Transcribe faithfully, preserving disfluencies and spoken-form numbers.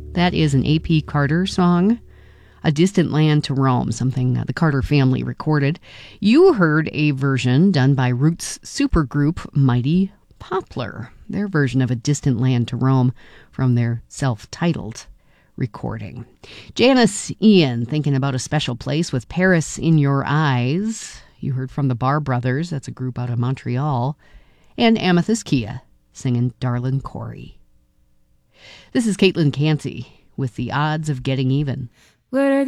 That is an A P Carter song, A Distant Land to Roam, something the Carter family recorded. You heard a version done by Roots supergroup Mighty Poplar, their version of A Distant Land to Roam from their self-titled recording. Janice Ian, Thinking About a Special Place with Paris in Your Eyes. You heard from the Bar Brothers, that's a group out of Montreal. And Amethyst Kia, singing Darlin' Corey. This is Caitlin Canty with The Odds of Getting Even. What are